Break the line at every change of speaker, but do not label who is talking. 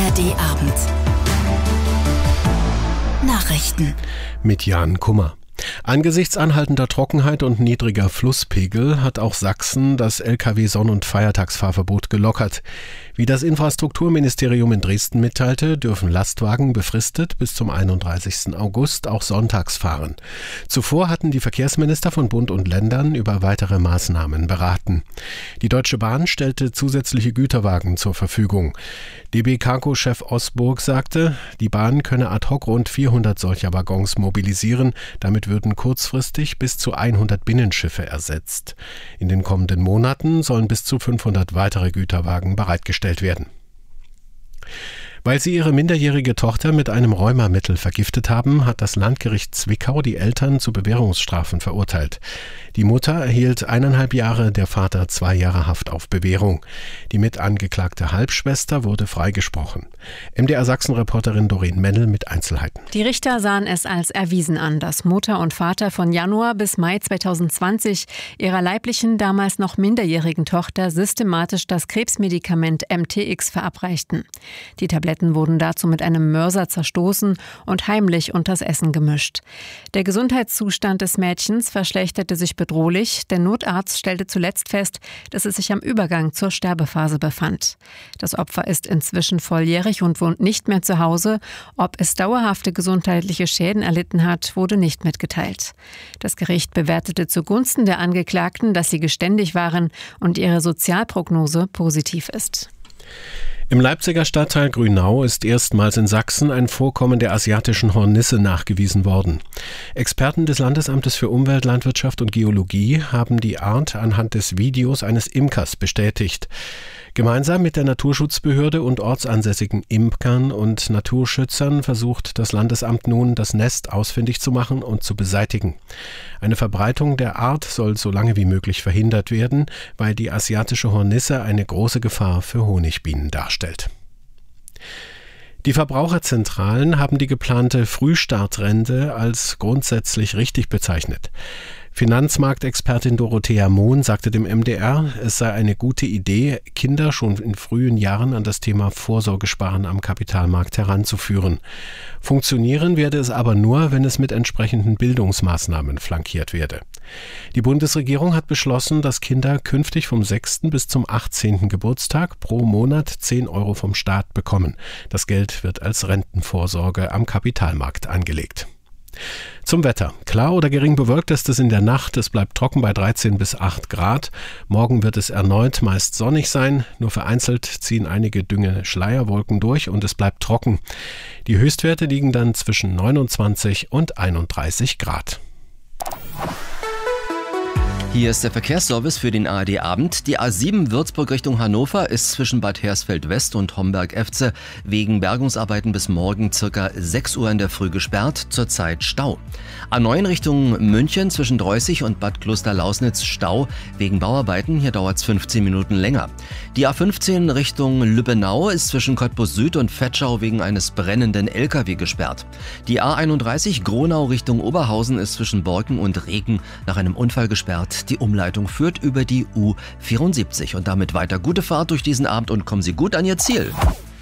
ARD Abend. Nachrichten.
Mit Jan Kummer. Angesichts anhaltender Trockenheit und niedriger Flusspegel hat auch Sachsen das Lkw-Sonn- und Feiertagsfahrverbot gelockert. Wie das Infrastrukturministerium in Dresden mitteilte, dürfen Lastwagen befristet bis zum 31. August auch sonntags fahren. Zuvor hatten die Verkehrsminister von Bund und Ländern über weitere Maßnahmen beraten. Die Deutsche Bahn stellte zusätzliche Güterwagen zur Verfügung. DB Cargo-Chef Osburg sagte, die Bahn könne ad hoc rund 400 solcher Waggons mobilisieren. Damit würden kurzfristig bis zu 100 Binnenschiffe ersetzt. In den kommenden Monaten sollen bis zu 500 weitere Güterwagen bereitgestellt werden. Weil sie ihre minderjährige Tochter mit einem Rheumamittel vergiftet haben, hat das Landgericht Zwickau die Eltern zu Bewährungsstrafen verurteilt. Die Mutter erhielt 1,5 Jahre, der Vater 2 Jahre Haft auf Bewährung. Die mitangeklagte Halbschwester wurde freigesprochen. MDR-Sachsen-Reporterin Doreen Mennel mit Einzelheiten.
Die Richter sahen es als erwiesen an, dass Mutter und Vater von Januar bis Mai 2020 ihrer leiblichen, damals noch minderjährigen Tochter systematisch das Krebsmedikament MTX verabreichten. Die Tabletten wurden dazu mit einem Mörser zerstoßen und heimlich unters Essen gemischt. Der Gesundheitszustand des Mädchens verschlechterte sich bedrohlich. Der Notarzt stellte zuletzt fest, dass es sich am Übergang zur Sterbephase befand. Das Opfer ist inzwischen volljährig und wohnt nicht mehr zu Hause. Ob es dauerhafte gesundheitliche Schäden erlitten hat, wurde nicht mitgeteilt. Das Gericht bewertete zugunsten der Angeklagten, dass sie geständig waren und ihre Sozialprognose positiv ist.
Im Leipziger Stadtteil Grünau ist erstmals in Sachsen ein Vorkommen der asiatischen Hornisse nachgewiesen worden. Experten des Landesamtes für Umwelt, Landwirtschaft und Geologie haben die Art anhand des Videos eines Imkers bestätigt. Gemeinsam mit der Naturschutzbehörde und ortsansässigen Imkern und Naturschützern versucht das Landesamt nun, das Nest ausfindig zu machen und zu beseitigen. Eine Verbreitung der Art soll so lange wie möglich verhindert werden, weil die asiatische Hornisse eine große Gefahr für Honigbienen darstellt. Die Verbraucherzentralen haben die geplante Frühstartrente als grundsätzlich richtig bezeichnet. Finanzmarktexpertin Dorothea Mohn sagte dem MDR, es sei eine gute Idee, Kinder schon in frühen Jahren an das Thema Vorsorgesparen am Kapitalmarkt heranzuführen. Funktionieren werde es aber nur, wenn es mit entsprechenden Bildungsmaßnahmen flankiert werde. Die Bundesregierung hat beschlossen, dass Kinder künftig vom 6. bis zum 18. Geburtstag pro Monat 10 Euro vom Staat bekommen. Das Geld wird als Rentenvorsorge am Kapitalmarkt angelegt. Zum Wetter. Klar oder gering bewölkt ist es in der Nacht. Es bleibt trocken bei 13 bis 8 Grad. Morgen wird es erneut meist sonnig sein. Nur vereinzelt ziehen einige dünne Schleierwolken durch und es bleibt trocken. Die Höchstwerte liegen dann zwischen 29 und 31 Grad.
Hier ist der Verkehrsservice für den ARD-Abend. Die A7 Würzburg Richtung Hannover ist zwischen Bad Hersfeld West und Homberg-Efze wegen Bergungsarbeiten bis morgen ca. 6 Uhr in der Früh gesperrt, zurzeit Stau. A9 Richtung München zwischen Dreußig und Bad Kloster-Lausnitz Stau wegen Bauarbeiten, hier dauert es 15 Minuten länger. Die A15 Richtung Lübbenau ist zwischen Cottbus Süd und Vetschau wegen eines brennenden LKW gesperrt. Die A31 Gronau Richtung Oberhausen ist zwischen Borken und Reken nach einem Unfall gesperrt. Die Umleitung führt über die U74 und damit weiter gute Fahrt durch diesen Abend und kommen Sie gut an Ihr Ziel.